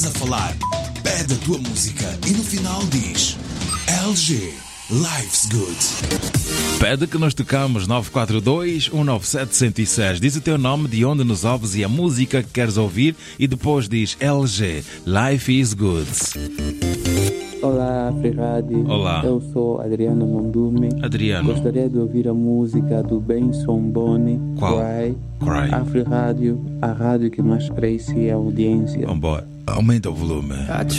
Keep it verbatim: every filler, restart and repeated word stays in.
a falar, pede a tua música e no final diz L G, Life's Good. Pede que nós tocamos nove quatro dois, um nove sete, um zero seis. Diz o teu nome, de onde nos ouves e a música que queres ouvir e depois diz L G, Life is Good. Olá, Afri-Rádio. Olá. Eu sou Adriano Mondume. Adriano. Gostaria de ouvir a música do Benson Boni. Qual? Cry. Cry. Afri-Rádio, a rádio que mais cresce a audiência. Vambora. Aumenta o volume.